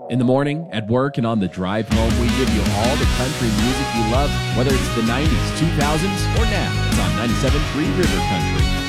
In the morning, at work, and on the drive home, we give you all the country music you love, whether it's the 90s, 2000s, or now. It's on 97.3 River Country.